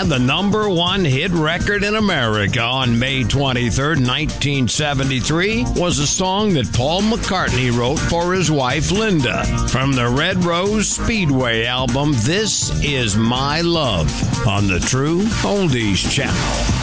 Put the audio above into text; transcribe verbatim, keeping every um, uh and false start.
the number one hit record in America on May twenty-third, nineteen seventy-three, was a song that Paul McCartney wrote for his wife, Linda. From the Red Rose Speedway album, This Is My Love on the True Oldies Channel.